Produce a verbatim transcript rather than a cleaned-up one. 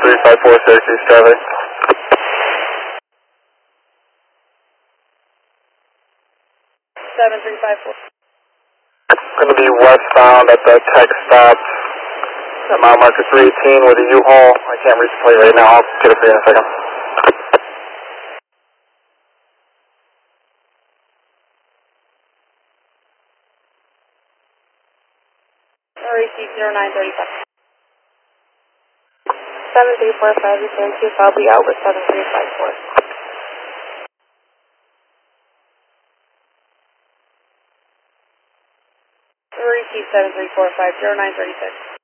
three five four, Syracuse traffic. seven three five four. Going to be westbound at the tech stop at mile marker three eighteen with a U-Haul. I can't reach the plate right now. I'll get it for you in a second. R A C zero nine three five. seven three four five, Syracuse, I'll be out with seven three five four. R A C seven three four five, zero nine three six.